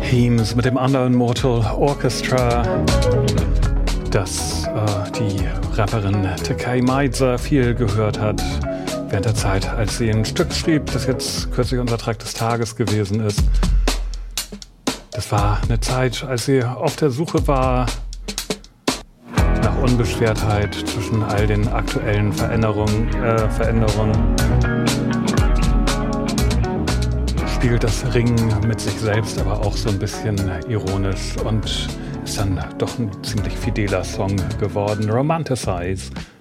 Heems mit dem Under Immortal Orchestra, das die Rapperin Tekay Maidza viel gehört hat während der Zeit, als sie ein Stück schrieb, das jetzt kürzlich unser Track des Tages gewesen ist. Das war eine Zeit, als sie auf der Suche war nach Unbeschwertheit zwischen all den aktuellen Veränderungen. Spielt das Ringen mit sich selbst aber auch so ein bisschen ironisch und ist dann doch ein ziemlich fideler Song geworden. Romanticize.